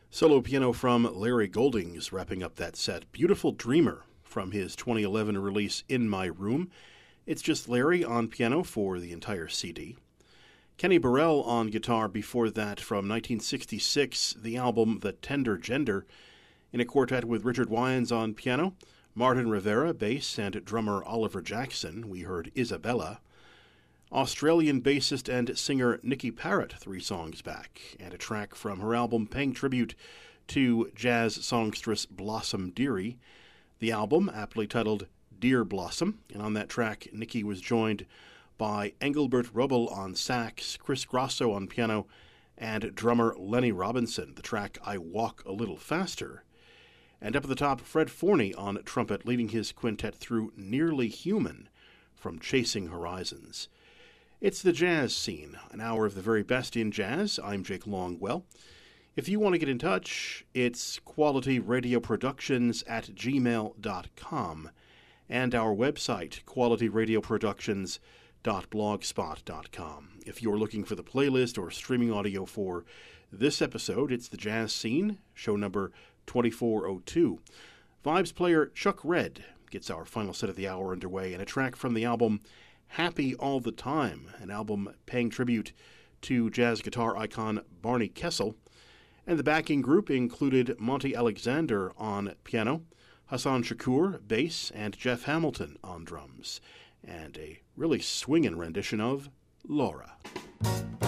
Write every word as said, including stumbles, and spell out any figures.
Solo piano from Larry Goldings wrapping up that set. Beautiful Dreamer from his twenty eleven release In My Room. It's just Larry on piano for the entire C D. Kenny Burrell on guitar before that from nineteen sixty-six, the album The Tender Gender, in a quartet with Richard Wyans on piano, Martin Rivera bass, and drummer Oliver Jackson. We heard Isabella. Australian bassist and singer Nikki Parrott three songs back, and a track from her album paying tribute to jazz songstress Blossom Dearie. The album, aptly titled Dear Blossom, and on that track Nikki was joined by Engelbert Roble on sax, Chris Grosso on piano, and drummer Lenny Robinson, the track I Walk a Little Faster. And up at the top, Fred Forney on trumpet, leading his quintet through Nearly Human from Chasing Horizons. It's the jazz scene, an hour of the very best in jazz. I'm Jake Longwell. If you want to get in touch, it's qualityradioproductions at gmail dot com, and our website, qualityradioproductions dot blogspot dot com. If you're looking for the playlist or streaming audio for this episode, it's the jazz scene, show number twenty-four oh two. Vibes player Chuck Red gets our final set of the hour underway, and a track from the album Happy All the Time, an album paying tribute to jazz guitar icon Barney Kessel. And the backing group included Monty Alexander on piano, Hassan Shakur bass, and Jeff Hamilton on drums. And a really swinging rendition of Laura.